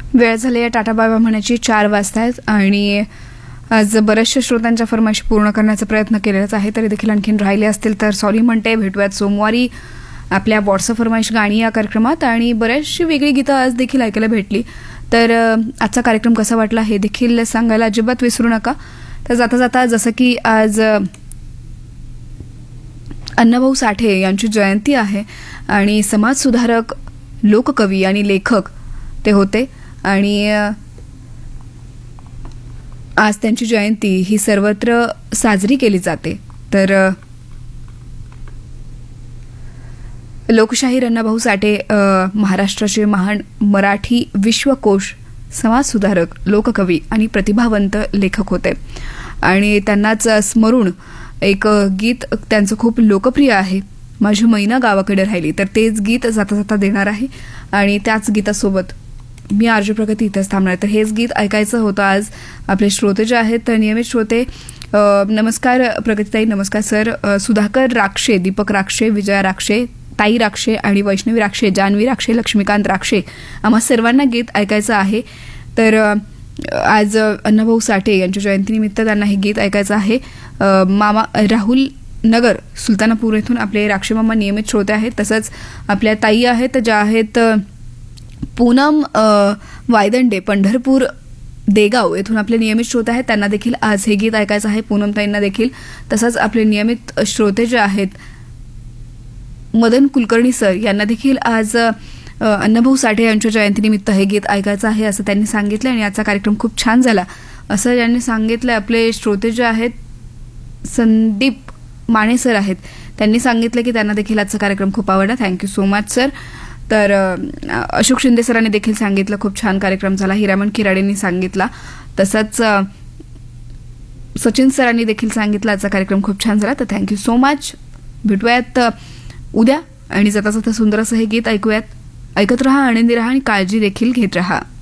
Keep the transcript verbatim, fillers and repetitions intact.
वेळ झाली आहे टाटा बाय बाय म्हणायची. चार वाजता आहेत आणि आज बऱ्याचशा श्रोत्यांच्या फरमाईशी पूर्ण करण्याचा प्रयत्न केलेलाच आहे. तरी देखील आणखीन राहिले असतील तर सॉरी म्हणते. भेटूयात सोमवारी आपल्या व्हॉट्सअप फरमाईश गाणी या कार्यक्रमात. आणि बऱ्याचशी वेगळी गीतं आज देखील ऐकायला भेटली. तर आजचा कार्यक्रम कसा वाटला हे देखील सांगायला अजिबात विसरू नका. तर जाता जाता जसं की आज अण्णाभाऊ साठे यांची जयंती आहे आणि समाजसुधारक, लोककवी आणि लेखक ते होते. आणि आज त्यांची जयंती ही सर्वत्र साजरी केली जाते. तर लोकशाहीर अण्णाभाऊ साठे महाराष्ट्राचे महान मराठी विश्वकोश, समाजसुधारक, लोककवी आणि प्रतिभावंत लेखक होते. आणि त्यांनाच स्मरून एक गीत त्यांचं खूप लोकप्रिय आहे, माझी मैना गावाकडे राहिली. तर तेच गीत जाता जाता देणार आहे आणि त्याच गीतासोबत मी आरजे प्रगती इथंच थांबणार. तर हेच गीत ऐकायचं होतं आज. आपले श्रोते जे आहेत तर नियमित श्रोते, नमस्कार प्रगतीताई, नमस्कार सर. सुधाकर राक्षे, दीपक राक्षे, विजया राक्षे, ताई राक्षे आणि वैष्णवी राक्षे, जानवी राक्षे, लक्ष्मीकांत राक्षे, आम्हा सर्वांना गीत ऐकायचं आहे. तर आज अण्णाभाऊ साठे यांच्या जयंतीनिमित्त त्यांना हे गीत ऐकायचं आहे. मामा राहुल नगर सुलतानापूर येथून आपले राक्षे मामा नियमित श्रोते आहेत. तसंच आपल्या ताई आहेत ज्या आहेत पूनम वायदंडे, पंढरपूर देगाव येथून आपले नियमित श्रोते आहेत. त्यांना देखील आज हे गीत ऐकायचं आहे, पूनम ताईंना देखील. तसंच आपले नियमित श्रोते जे आहेत मदन कुलकर्णी सर, यांना देखील आज अण्णाभाऊ साठे यांच्या जयंतीनिमित्त हे गीत ऐकायचं आहे असं त्यांनी सांगितलं. आणि आजचा कार्यक्रम खूप छान झाला असं त्यांनी सांगितलं. आपले श्रोते जे आहेत संदीप माने सर आहेत, त्यांनी सांगितलं की त्यांना देखील आजचा कार्यक्रम खूप आवडला. Thank you so much sir. तर अशोक शिंदे सरांनी देखील सांगितलं खूप छान कार्यक्रम झाला. हिरामण खिराडेंनी सांगितला. तसंच सचिन सरांनी देखील सांगितलं आजचा कार्यक्रम खूप छान झाला. तर थँक्यू सो मच. भेटूयात उद्या आणि जाता जाता सुंदर असं हे गीत ऐकूयात. ऐकत रहा, आनंदी रहा आणि काळजी देखील घेत रहा.